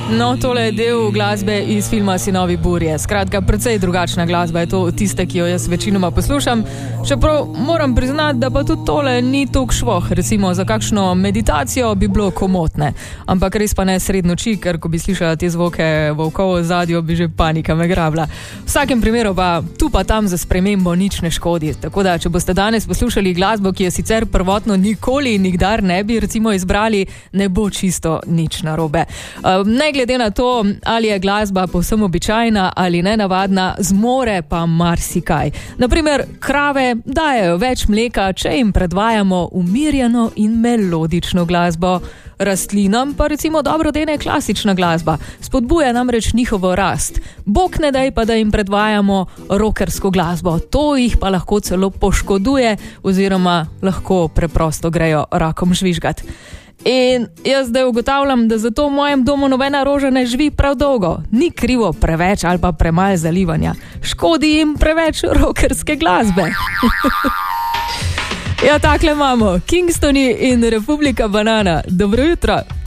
No, tole je del glasbe iz filma Sinovi burje. Skratka, precej drugačna glasba je to od tiste, ki jo jaz večinoma poslušam. Čeprav moram priznati, da pa tudi tole ni tok švoh. Recimo za kakšno meditacijo bi bilo komotne. Ampak res pa ne sred noči, ker ko bi slišala te zvoke volkov v ozadju, bi že panika me grabla. V vsakem primeru pa tu pa tam za spremembo nič ne škodi. Tako da, če boste danes poslušali glasbo, ki je sicer prvotno nikoli in nikdar ne bi recimo izbrali, ne bo čisto nič narobe. Ne glede na to, ali je glasba povsem običajna ali nenavadna, zmore pa marsikaj. Naprimer, krave dajejo več mleka, če jim predvajamo umirjeno in melodično glasbo. Rastlinam pa recimo dobro dene klasična glasba, spodbuja namreč njihovo rast. Bog ne daj pa, da jim predvajamo rockersko glasbo, to jih pa lahko celo poškoduje oziroma lahko preprosto grejo rakom žvižgat. In jaz zdaj ugotavljam, da zato v mojem domu nobena roža ne živi prav dolgo. Ni krivo preveč ali pa premalo zalivanja. Škodi jim preveč rockerske glasbe. Ja, takle imamo Kingstoni in Republika Banana. Dobro jutro.